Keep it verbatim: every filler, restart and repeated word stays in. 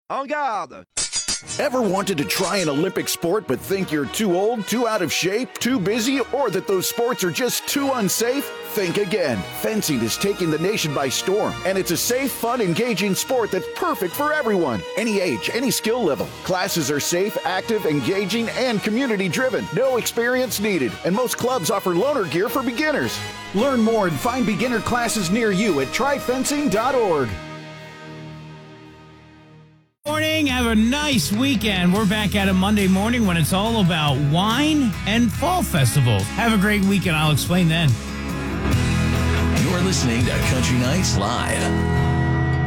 En garde! Ever wanted to try an Olympic sport but think you're too old, too out of shape, too busy, or that those sports are just too unsafe? Think again. Fencing is taking the nation by storm, and it's a safe, fun, engaging sport that's perfect for everyone. Any age, any skill level. Classes are safe, active, engaging, and community-driven. No experience needed, and most clubs offer loaner gear for beginners. Learn more and find beginner classes near you at try fencing dot org. Morning, have a nice weekend. We're back at it Monday morning when it's all about wine and fall festivals. Have a great weekend. I'll explain then. You're listening to Country Nights Live.